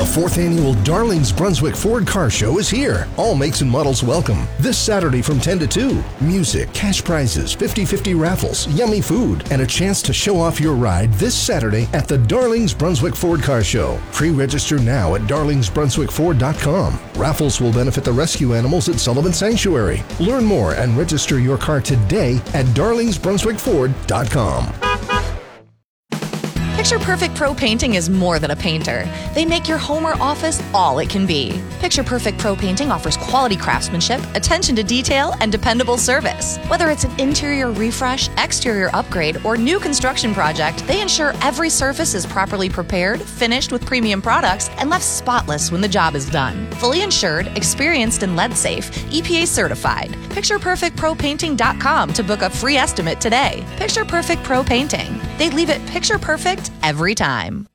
The 4th annual Darlings Brunswick Ford Car Show is here. All makes and models welcome. This Saturday from 10 to 2. Music, cash prizes, 50/50 raffles, yummy food, and a chance to show off your ride this Saturday at the Darlings Brunswick Ford Car Show. Pre-register now at darlingsbrunswickford.com. Raffles will benefit the rescue animals at Sullivan Sanctuary. Learn more and register your car today at darlingsbrunswickford.com. Picture Perfect Pro Painting is more than a painter. They make your home or office all it can be. Picture Perfect Pro Painting offers quality craftsmanship, attention to detail, and dependable service. Whether it's an interior refresh, exterior upgrade, or new construction project, they ensure every surface is properly prepared, finished with premium products, and left spotless when the job is done. Fully insured, experienced, and lead safe, EPA certified. PicturePerfectProPainting.com to book a free estimate today. Picture Perfect Pro Painting. They leave it picture perfect every time.